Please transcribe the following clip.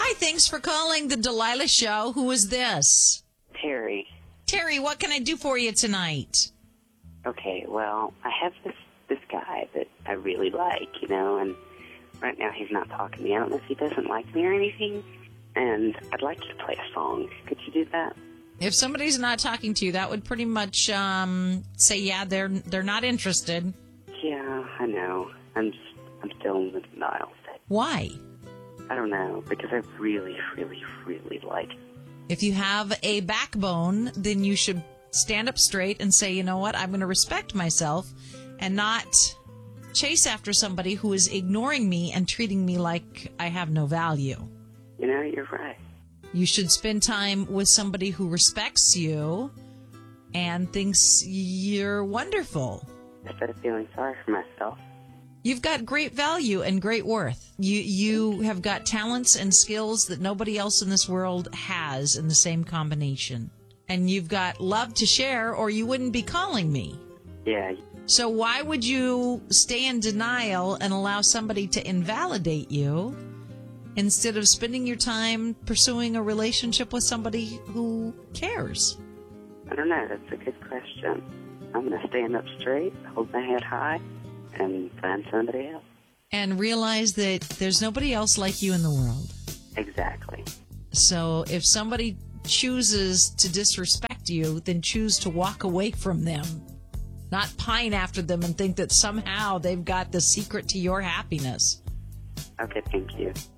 Hi, thanks for calling the Delilah Show. Who is this? Terry. Terry, what can I do for you tonight? Okay, well, I have this guy that I really like, and right now he's not talking to me. I don't know if he doesn't like me or anything, and I'd like you to play a song. Could you do that? If somebody's not talking to you, that would pretty much say, yeah, they're not interested. Yeah, I know. I'm still in the denial state. Why? I don't know, because I really, really, really like him. If you have a backbone, then you should stand up straight and say, you know what, I'm going to respect myself and not chase after somebody who is ignoring me and treating me like I have no value. You're right. You should spend time with somebody who respects you and thinks you're wonderful. Instead of feeling sorry for myself. You've got great value and great worth. You have got talents and skills that nobody else in this world has in the same combination. And you've got love to share, or you wouldn't be calling me. Yeah. So why would you stay in denial and allow somebody to invalidate you instead of spending your time pursuing a relationship with somebody who cares? I don't know. That's a good question. I'm going to stand up straight, hold my head high, and find somebody else. And realize that there's nobody else like you in the world. Exactly. So if somebody chooses to disrespect you, then choose to walk away from them. Not pine after them and think that somehow they've got the secret to your happiness. Okay, thank you.